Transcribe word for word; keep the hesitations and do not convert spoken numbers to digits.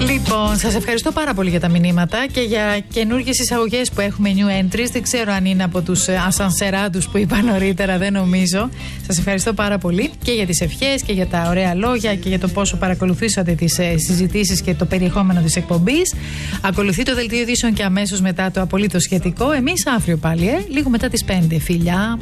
Λοιπόν, σας ευχαριστώ πάρα πολύ για τα μηνύματα και για καινούργιες εισαγωγές που έχουμε new entries. Δεν ξέρω αν είναι από τους ασανσεράντους που είπα νωρίτερα, δεν νομίζω. Σας ευχαριστώ πάρα πολύ και για τις ευχές και για τα ωραία λόγια και για το πόσο παρακολουθήσατε τις συζητήσεις και το περιεχόμενο της εκπομπής. Ακολουθεί το δελτίο ειδήσεων και αμέσως μετά το απολύτως σχετικό. Εμείς αύριο πάλι, ε, λίγο μετά τις πέντε. Φιλιά.